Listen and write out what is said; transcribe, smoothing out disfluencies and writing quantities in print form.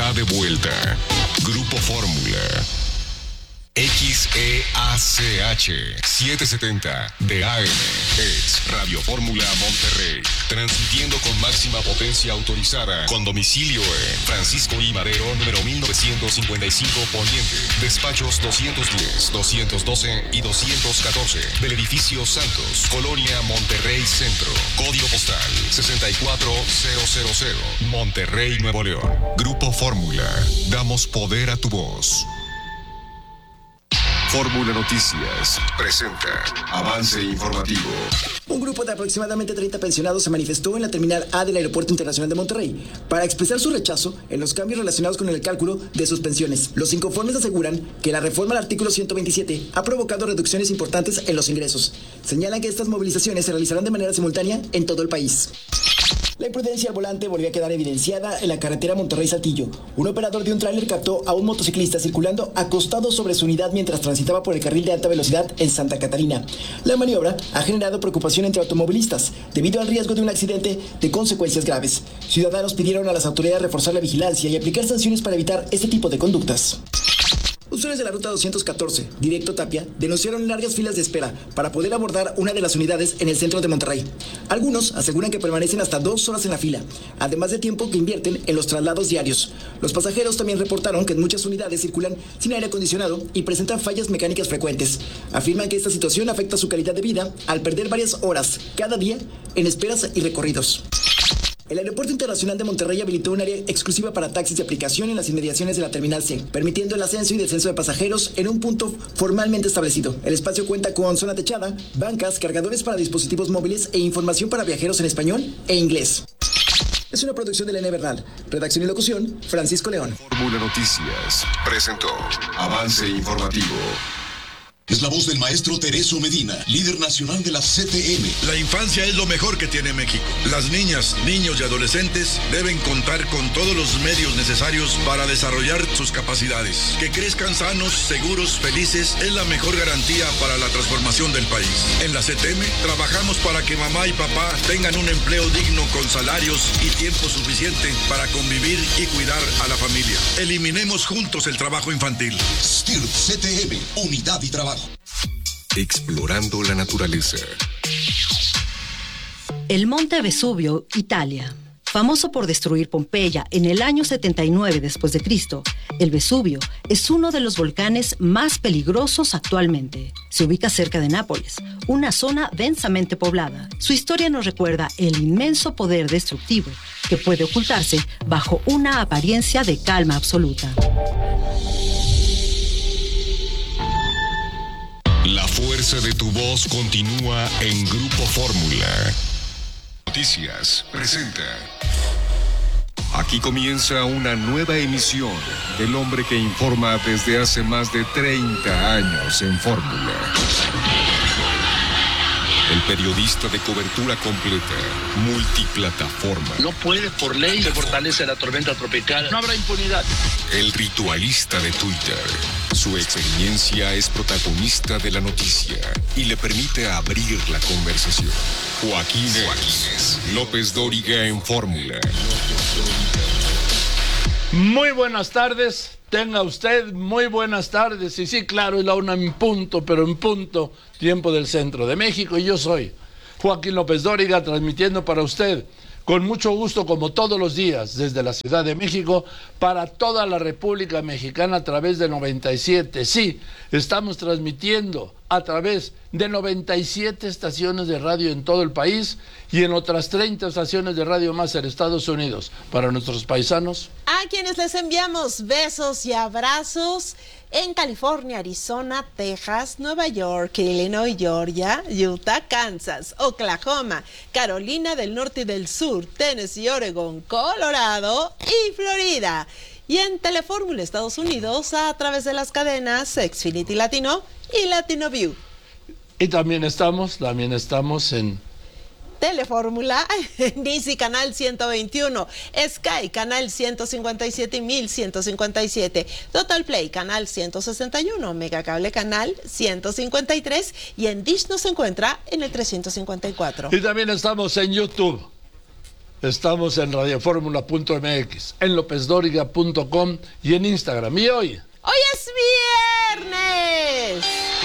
está de vuelta. Grupo Fórmula. XEACH 770 de AM es Radio Fórmula Monterrey, transmitiendo con máxima potencia autorizada, con domicilio en Francisco I. Madero, número 1955 Poniente, despachos 210, 212 y 214 del edificio Santos, Colonia Monterrey Centro, código postal 64000, Monterrey, Nuevo León. Grupo Fórmula, damos poder a tu voz. Fórmula Noticias presenta Avance Informativo. Un grupo de aproximadamente 30 pensionados se manifestó en la terminal A del Aeropuerto Internacional de Monterrey para expresar su rechazo en los cambios relacionados con el cálculo de sus pensiones. Los inconformes aseguran que la reforma al artículo 127 ha provocado reducciones importantes en los ingresos. Señalan que estas movilizaciones se realizarán de manera simultánea en todo el país. La imprudencia al volante volvió a quedar evidenciada en la carretera Monterrey-Saltillo. Un operador de un tráiler captó a un motociclista circulando acostado sobre su unidad mientras transitaba por el carril de alta velocidad en Santa Catarina. La maniobra ha generado preocupación entre automovilistas debido al riesgo de un accidente de consecuencias graves. Ciudadanos pidieron a las autoridades reforzar la vigilancia y aplicar sanciones para evitar este tipo de conductas. Usuarios de la ruta 214, directo Tapia, denunciaron largas filas de espera para poder abordar una de las unidades en el centro de Monterrey. Algunos aseguran que permanecen hasta 2 horas en la fila, además de tiempo que invierten en los traslados diarios. Los pasajeros también reportaron que en muchas unidades circulan sin aire acondicionado y presentan fallas mecánicas frecuentes. Afirman que esta situación afecta su calidad de vida al perder varias horas cada día en esperas y recorridos. El Aeropuerto Internacional de Monterrey habilitó un área exclusiva para taxis de aplicación en las inmediaciones de la Terminal C, permitiendo el ascenso y descenso de pasajeros en un punto formalmente establecido. El espacio cuenta con zona techada, bancas, cargadores para dispositivos móviles e información para viajeros en español e inglés. Es una producción de la N Bernal. Redacción y locución, Francisco León. Fórmula Noticias presentó Avance Informativo. Es la voz del maestro Tereso Medina, líder nacional de la CTM. La infancia es lo mejor que tiene México. Las niñas, niños y adolescentes deben contar con todos los medios necesarios para desarrollar sus capacidades. Que crezcan sanos, seguros, felices es la mejor garantía para la transformación del país. En la CTM trabajamos para que mamá y papá tengan un empleo digno con salarios y tiempo suficiente para convivir y cuidar a la familia. Eliminemos juntos el trabajo infantil. STIRT CTM, unidad y trabajo. Explorando la naturaleza. El Monte Vesubio, Italia. Famoso por destruir Pompeya en el año 79 después de Cristo, el Vesubio es uno de los volcanes más peligrosos actualmente. Se ubica cerca de Nápoles, una zona densamente poblada. Su historia nos recuerda el inmenso poder destructivo que puede ocultarse bajo una apariencia de calma absoluta. La fuerza de tu voz continúa en Grupo Fórmula. Noticias presenta. Aquí comienza una nueva emisión del hombre que informa desde hace más de 30 años en Fórmula. El periodista de cobertura completa, multiplataforma. No puede, por ley, se fortalece la tormenta tropical. No habrá impunidad. El ritualista de Twitter. Su experiencia es protagonista de la noticia y le permite abrir la conversación. Joaquín López Dóriga en Fórmula. Muy buenas tardes. Tenga usted muy buenas tardes. Y sí, claro, es la una en punto, pero en punto, tiempo del centro de México. Y yo soy Joaquín López Dóriga, transmitiendo para usted, con mucho gusto, como todos los días, desde la Ciudad de México, para toda la República Mexicana a través de 97. Sí, estamos transmitiendo a través de 97 estaciones de radio en todo el país y en otras 30 estaciones de radio más en Estados Unidos. Para nuestros paisanos, a quienes les enviamos besos y abrazos en California, Arizona, Texas, Nueva York, Illinois, Georgia, Utah, Kansas, Oklahoma, Carolina del Norte y del Sur, Tennessee, Oregon, Colorado y Florida. Y en Telefórmula Estados Unidos a través de las cadenas Xfinity Latino y Latino View. Y también estamos en Telefórmula, Easy Canal 121, Sky Canal 157 y 1157, Total Play Canal 161, Megacable Canal 153 y en Dish nos encuentra en el 354. Y también estamos en YouTube. Estamos en radioformula.mx, en lopezdoriga.com y en Instagram. Y hoy